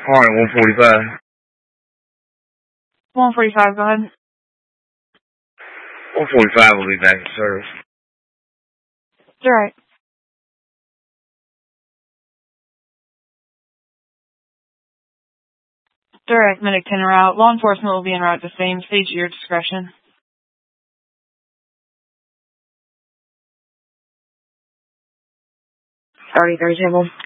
Alright, 145. 145, go ahead. 145 will be back in service. It's alright. Direct medic 10 route. Law enforcement will be en route to same stage at your discretion. Sorry, 37.